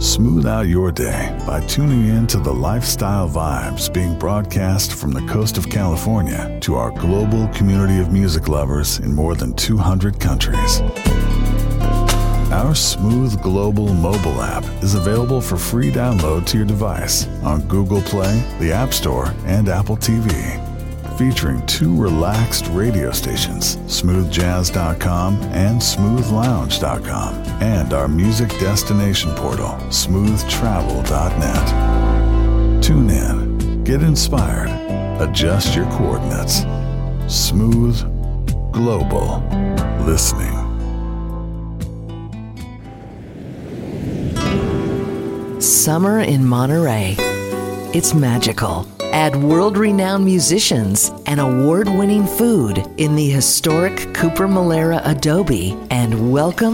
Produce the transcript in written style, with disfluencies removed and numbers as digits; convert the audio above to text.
Smooth out your day by tuning in to the lifestyle vibes being broadcast from the coast of California to our global community of music lovers in more than 200 countries. Our Smooth Global mobile app is available for free download to your device on Google Play, the App Store, and Apple TV. Featuring 2 relaxed radio stations, smoothjazz.com and smoothlounge.com, and our music destination portal, smoothtravel.net. Tune in, get inspired, adjust your coordinates. Smooth Global Listening. Summer in Monterey. It's magical. Add world-renowned musicians and award-winning food in the historic Cooper Malera Adobe and welcome